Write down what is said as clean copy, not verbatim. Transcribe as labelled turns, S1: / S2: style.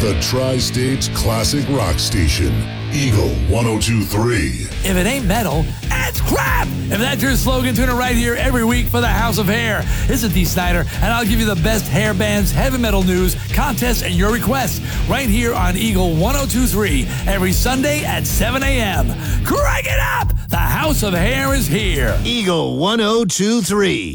S1: The Tri-State's classic rock station, Eagle 102.3.
S2: If it ain't metal, it's crap! If that's your slogan, tune it right here every week for the House of Hair. This is Dee Snider, and I'll give you the best hair bands, heavy metal news, contests, and your requests right here on Eagle 102.3 every Sunday at 7 a.m. Crank it up! The House of Hair is here.
S3: Eagle 102.3.